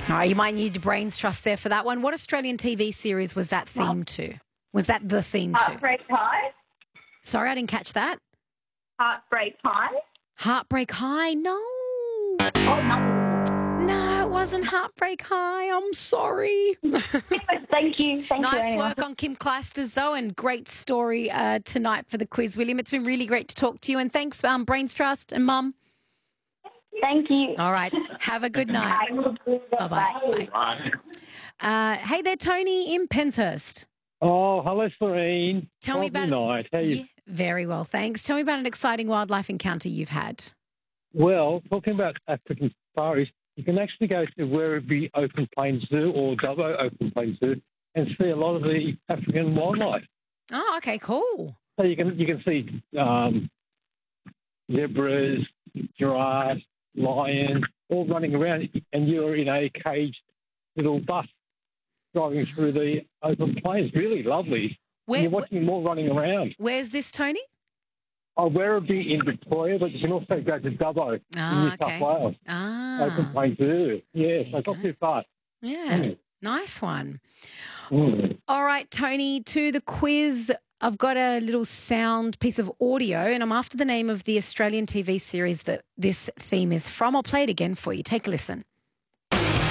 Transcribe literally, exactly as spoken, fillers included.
All right, you might need your brains trust there for that one. What Australian T V series was that theme to? Was that the theme to? Heartbreak High. Sorry, I didn't catch that. Heartbreak High. Heartbreak High? No. Oh, no. No, it wasn't Heartbreak High. I'm sorry. Thank you. Thank Nice you. Anyway. work on Kim Clijsters, though, and great story uh, tonight for the quiz, William. It's been really great to talk to you, and thanks, um, Brains Trust and Mum. Thank you. All right, have a good night. Bye-bye. Bye. Bye. Uh, hey there, Tony in Penshurst. Oh, hello, Serene. Tell me about Lovely night. How you? Yeah, very well, thanks. Tell me about an exciting wildlife encounter you've had. Well, talking about African safaris, you can actually go to Werribee Open Plains Zoo or Dubbo Open Plains Zoo and see a lot of the African wildlife. Oh, okay, cool. So you can you can see um, zebras, giraffes, lions, all running around, and you're in a caged little bus driving through the open plains. Really lovely. Where, and you're watching them all running around. Where's this, Tony? Oh, Werribee in Victoria, but you can also go to Dubbo Ah, in New okay. South Wales. Ah, Open Plains Zoo. Yeah, There so you it's not go. too far. yeah, Mm. nice one. Mm. All right, Tony, to the quiz. I've got a little sound piece of audio, and I'm after the name of the Australian T V series that this theme is from. I'll play it again for you. Take a listen.